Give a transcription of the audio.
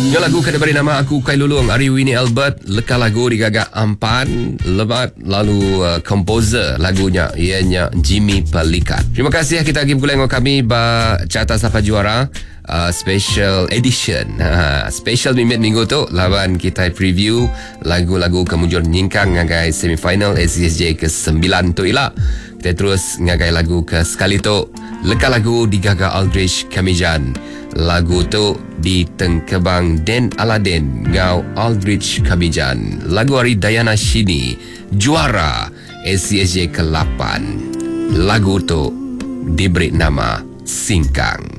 Yang lagu kedabari nama Aku Kai Lulung Ari Winnie Albert. Leka lagu digagak Ampan Lebat. Lalu komposer lagunya ianya Jimmy Pelikat. Terima kasih kita lagi bergulai dengan kami ba Carta Sapa Juara special edition. Special minggu tu lawan kita preview lagu-lagu kemujur nyingkang ngagai semifinal SCSJ ke-9 tu ila. Kita terus ngagai lagu ke sekali tu. Leka lagu digagak Aldrich Kamijan. Lagu tu di Tengkebang Den Aladdin ngau Aldrich Kamijan. Lagu Ari Dayana Shini juara SCSJ ke-8. Lagu tu diberi nama Singkang.